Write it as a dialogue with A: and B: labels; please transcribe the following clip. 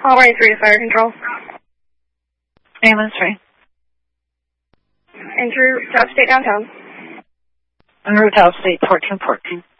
A: Alright, 3 to fire control.
B: Ambulance 3.
A: Enter Top State downtown.
B: En route to State 1414.